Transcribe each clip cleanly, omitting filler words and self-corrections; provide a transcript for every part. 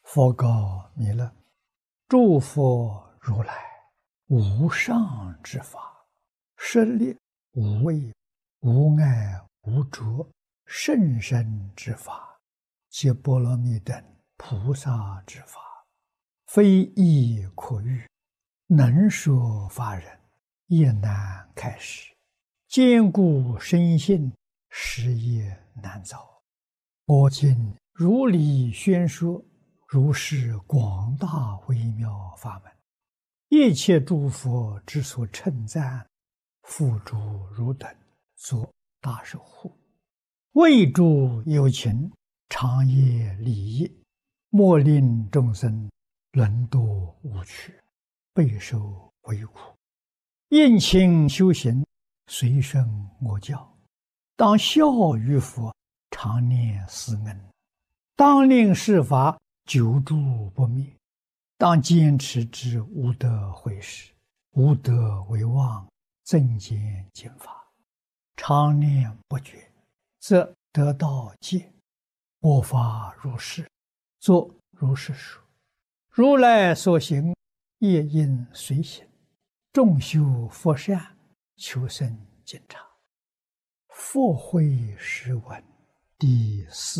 佛告弥勒：诸佛如来无上之法，设立无畏、无碍、无着甚深之法，皆波罗蜜等菩萨之法，非义可喻，能说法人也难开示，坚固深信，实业难遭。我今如理宣说，如是广大微妙法门，一切诸佛之所称赞，付诸汝等作大守护，为诸有情长夜利益，莫令众生沦堕无趣，备受为苦。应勤修行，随顺我教，当效于佛，常念思恩，当令世法久住不灭，当坚持之无德毁事，无德为妄，增减经法，常念不绝，则得道戒。我法如是，作如是说。如来所行，业应随行，众修佛善，求生净察。佛慧诗文第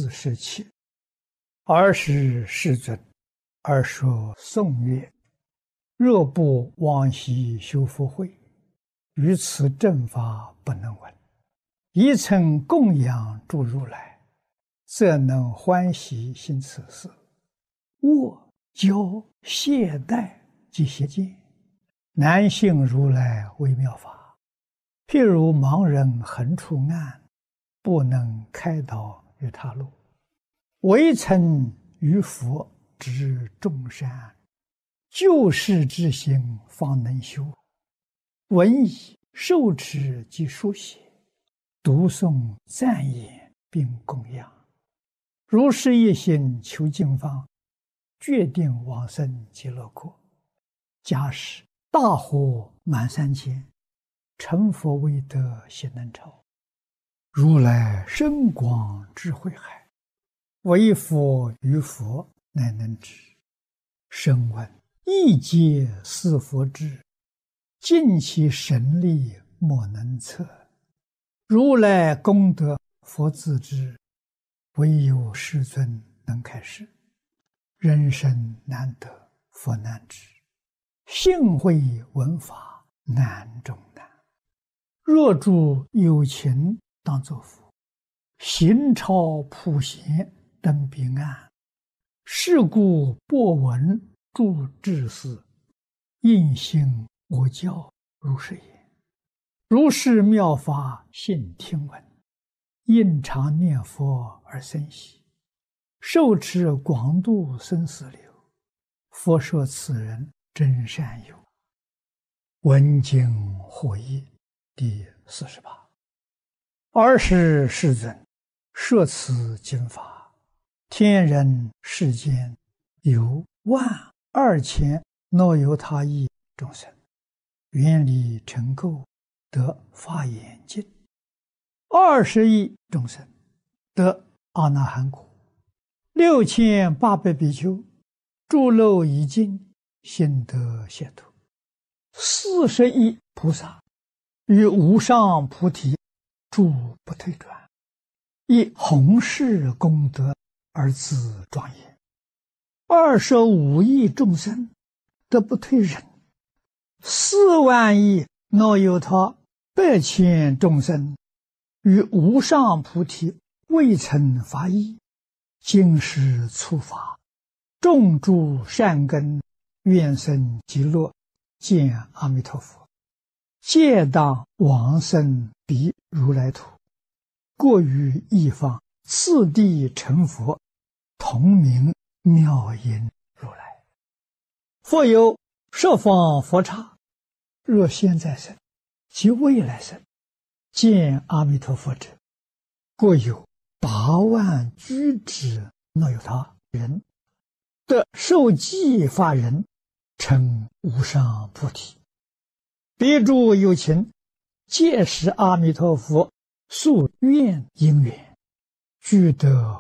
47。尔时世尊，而说颂曰：若不往昔修福慧，于此正法不能闻。一曾供养诸如来，则能欢喜行此事。握、教、懈怠及邪见，难信如来微妙法。譬如盲人横出暗，不能开导于他路。唯曾于佛知众善，救世之心方能修。闻已受持及书写，读诵赞言并供养，如是一心求经方，决定往生极乐国。假使大火满三千，成佛未得悉能超。如来深广智慧海，唯佛于佛乃能知。声闻亦皆是佛智，尽其神力莫能测。如来功德佛自知，唯有世尊能开示。人生难得佛难知，幸会闻法难中难。若诸有情当作佛，行超普贤登彼岸。是故播闻诸智士，应信我教如是言。如是妙法信听闻，应常念佛而生喜，受持广度生死流。佛说此人真善友。闻经获益第48。尔时世尊，摄此经法，天人世间有12000若由他亿众生，愿力成垢，得法眼净。20亿众生得阿那含果。6800比丘诸漏已尽，心得解脱。40亿菩萨于无上菩提住不退转，以弘誓功德而自庄严。25亿众生得不退忍。4万亿若由他100千众生于无上菩提未曾发意，今世初发，种诸善根，愿生极乐，见阿弥陀佛，皆当往生彼如来土，过于一方，次第成佛，同名妙音如来。复有十方佛刹，若现在生及未来生，见阿弥陀佛者，过有8万居之若有他人，得受记法人，称无上菩提。彼诸有情，皆是阿弥陀佛宿愿因缘，具得